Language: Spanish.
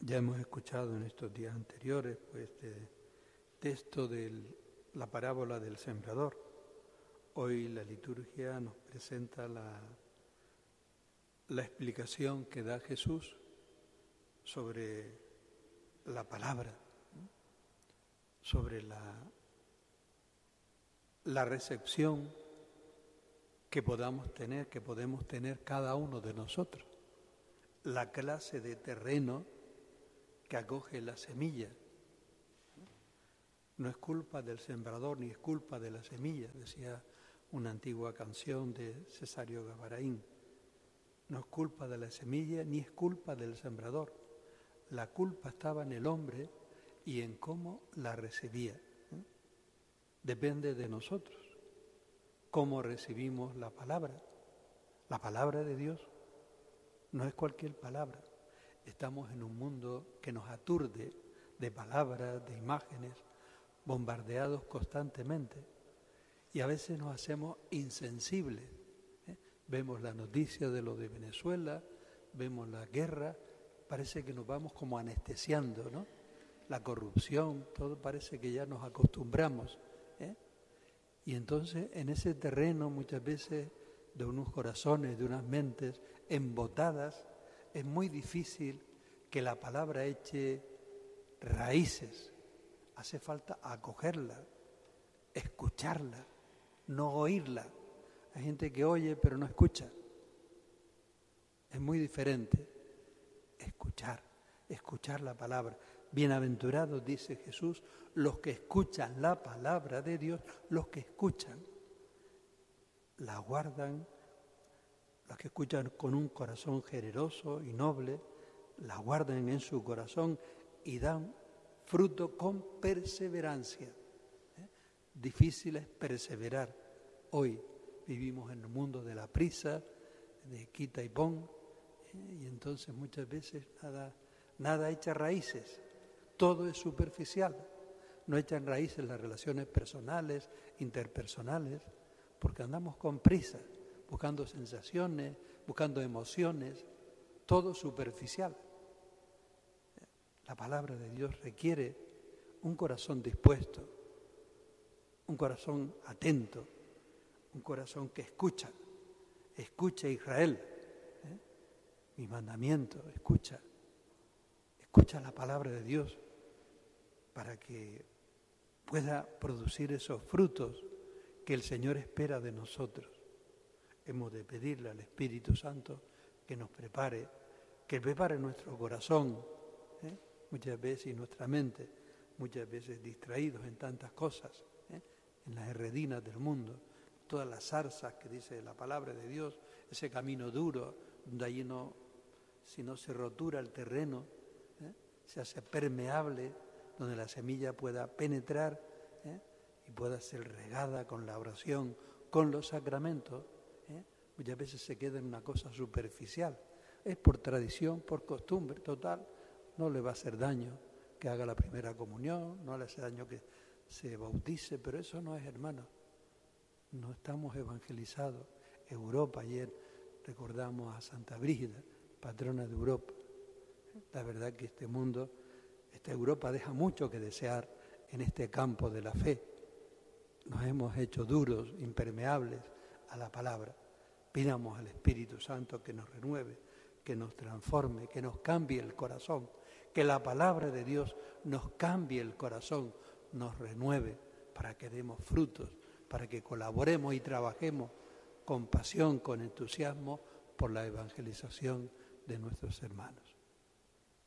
Ya hemos escuchado en estos días anteriores este texto de la parábola del sembrador. Hoy la liturgia nos presenta la explicación que da Jesús sobre la palabra, sobre la recepción que podemos tener cada uno de nosotros, la clase de terreno que acoge la semilla. No es culpa del sembrador ni es culpa de la semilla, decía una antigua canción de Cesario Gavarain. No es culpa de la semilla ni es culpa del sembrador. La culpa estaba en el hombre y en cómo la recibía. Depende de nosotros cómo recibimos la palabra. La palabra de Dios no es cualquier palabra. Estamos en un mundo que nos aturde de palabras, de imágenes, bombardeados constantemente. Y a veces nos hacemos insensibles. Vemos la noticia de lo de Venezuela, vemos la guerra, parece que nos vamos como anestesiando, ¿no? La corrupción, todo parece que ya nos acostumbramos. Y entonces en ese terreno muchas veces de unos corazones, de unas mentes embotadas, es muy difícil que la palabra eche raíces. Hace falta acogerla, escucharla, no oírla. Hay gente que oye pero no escucha. Es muy diferente escuchar la palabra. Bienaventurados, dice Jesús, los que escuchan la palabra de Dios, los que escuchan, la guardan, los que escuchan con un corazón generoso y noble, la guardan en su corazón y dan fruto con perseverancia. Difícil es perseverar. Hoy vivimos en el mundo de la prisa, de quita y pon, y entonces muchas veces nada echa raíces. Todo es superficial. No echan raíces las relaciones personales, interpersonales, porque andamos con prisa, buscando sensaciones, buscando emociones, todo superficial. La palabra de Dios requiere un corazón dispuesto, un corazón atento, un corazón que escucha Israel, mi mandamiento, escucha la palabra de Dios para que pueda producir esos frutos que el Señor espera de nosotros. Hemos de pedirle al Espíritu Santo que nos prepare, que prepare nuestro corazón, muchas veces, y nuestra mente, muchas veces distraídos en tantas cosas, en las herredinas del mundo, todas las zarzas que dice la palabra de Dios, ese camino duro, donde allí si no se rotura el terreno, se hace permeable, donde la semilla pueda penetrar y pueda ser regada con la oración, con los sacramentos. Muchas veces se queda en una cosa superficial. Es por tradición, por costumbre, total. No le va a hacer daño que haga la primera comunión, no le hace daño que se bautice, pero eso no es, hermano. No estamos evangelizados. Europa, ayer recordamos a Santa Brígida, patrona de Europa. La verdad que este mundo, esta Europa deja mucho que desear en este campo de la fe. Nos hemos hecho duros, impermeables a la palabra. Pidamos al Espíritu Santo que nos renueve, que nos transforme, que nos cambie el corazón, que la palabra de Dios nos cambie el corazón, nos renueve para que demos frutos, para que colaboremos y trabajemos con pasión, con entusiasmo por la evangelización de nuestros hermanos.